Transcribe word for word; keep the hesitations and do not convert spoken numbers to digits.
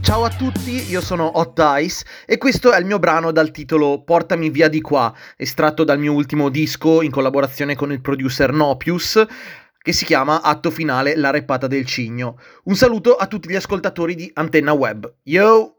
Ciao a tutti, io sono Hot Ice e questo è il mio brano dal titolo Portami via di qua, estratto dal mio ultimo disco in collaborazione con il producer Nopius, che si chiama Atto finale, la reppata del cigno. Un saluto a tutti gli ascoltatori di Antenna Web. Yo!